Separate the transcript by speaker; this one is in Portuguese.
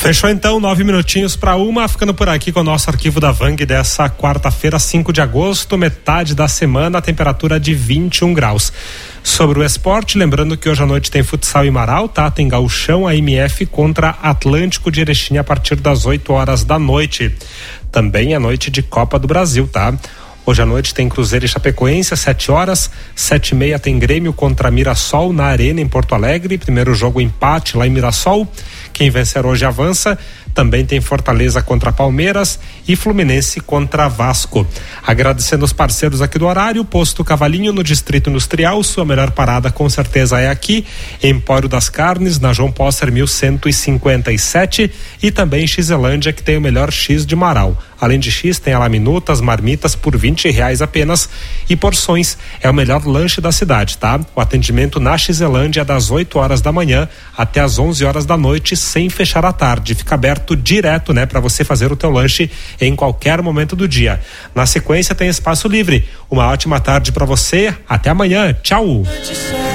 Speaker 1: Fechou então, 9 minutinhos para 1, ficando por aqui com o nosso arquivo da Vang dessa quarta-feira, 5 de agosto, metade da semana, a temperatura de 21 graus. Sobre o esporte, lembrando que hoje à noite tem futsal em Marau, tá? Tem Gauchão AMF contra Atlântico de Erechim a partir das 8 horas da noite. Também é noite de Copa do Brasil, tá? Hoje à noite tem Cruzeiro e Chapecoense às 7 horas, 7h30 tem Grêmio contra Mirassol na Arena em Porto Alegre, primeiro jogo empate lá em Mirassol, quem vencer hoje avança. Também tem Fortaleza contra Palmeiras e Fluminense contra Vasco. Agradecendo os parceiros aqui do horário, Posto Cavalinho no Distrito Industrial, sua melhor parada com certeza é aqui, Empório das Carnes, na João Posser 1157 e também Xelândia, que tem o melhor X de Marau. Além de X, tem a laminutas, marmitas por R$20 apenas e porções. É o melhor lanche da cidade, tá? O atendimento na Xelândia é das 8 horas da manhã até as 11 horas da noite, sem fechar à tarde. Fica aberto direto, né, para você fazer o teu lanche em qualquer momento do dia. Na sequência tem espaço livre. Uma ótima tarde para você. Até amanhã. Tchau.